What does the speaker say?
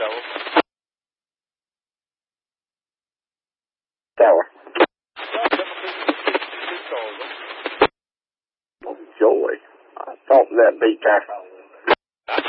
Tower. Tower. Calls. Oh, joy. I thought that'd be kind of